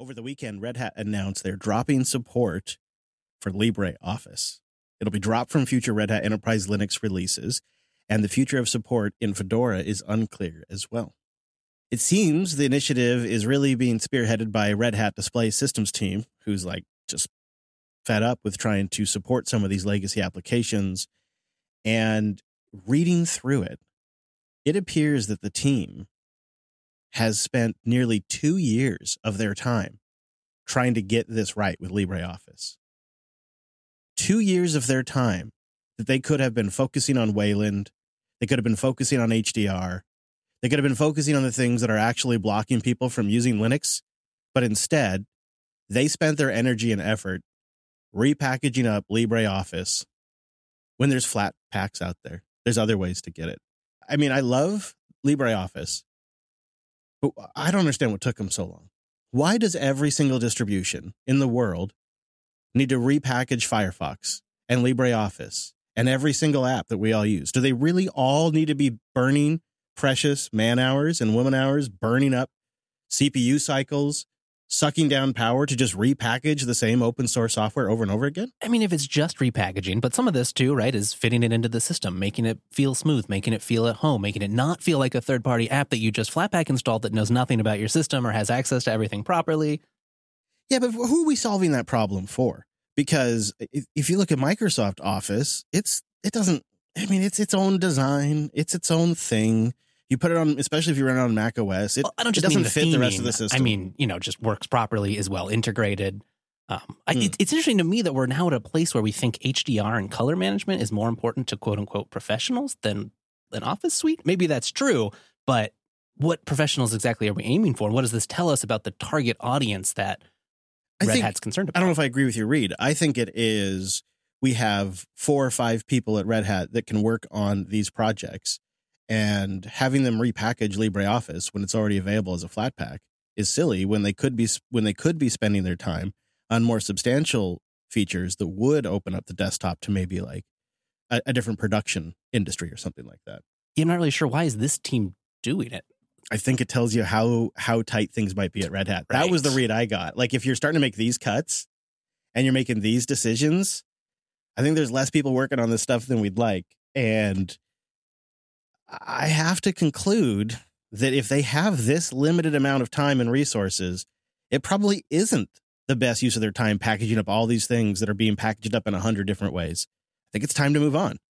Over the weekend, Red Hat announced they're dropping support for LibreOffice. It'll be dropped from future Red Hat Enterprise Linux releases, and the future of support in Fedora is unclear as well. It seems the initiative is really being spearheaded by Red Hat Display Systems team, who's like just fed up with trying to support some of these legacy applications. And reading through it, it appears that the team has spent nearly 2 years of their time trying to get this right with LibreOffice. 2 years of their time that they could have been focusing on Wayland. They could have been focusing on HDR. They could have been focusing on the things that are actually blocking people from using Linux. But instead, they spent their energy and effort repackaging up LibreOffice when there's flat packs out there. There's other ways to get it. I mean, I love LibreOffice, but I don't understand what took them so long. Why does every single distribution in the world need to repackage Firefox and LibreOffice and every single app that we all use? Do they really all need to be burning precious man hours and woman hours, burning up CPU cycles, sucking down power to just repackage the same open source software over and over again? I mean, if it's just repackaging, but some of this too, right, is fitting it into the system, making it feel smooth, making it feel at home, making it not feel like a third-party app that you just Flatpak installed that knows nothing about your system or has access to everything properly. Yeah, but who are we solving that problem for? Because if you look at Microsoft Office, it's its own design, it's its own thing. You put it on, especially if you run it on Mac OS, it doesn't fit the rest of the system. I mean, just works properly, is well integrated. It's interesting to me that we're now at a place where we think HDR and color management is more important to quote unquote professionals than Office Suite. Maybe that's true, but what professionals exactly are we aiming for? What does this tell us about the target audience that Red Hat's concerned about? I don't know if I agree with you, Reed. I think it is, we have 4 or 5 people at Red Hat that can work on these projects, and having them repackage LibreOffice when it's already available as a Flatpak is silly when they could be spending their time on more substantial features that would open up the desktop to maybe like a different production industry or something like that. I'm not really sure, why is this team doing it? I think it tells you how tight things might be at Red Hat. Right. That was the read I got. Like, if you're starting to make these cuts and you're making these decisions, I think there's less people working on this stuff than we'd like. And I have to conclude that if they have this limited amount of time and resources, it probably isn't the best use of their time packaging up all these things that are being packaged up in 100 different ways. I think it's time to move on.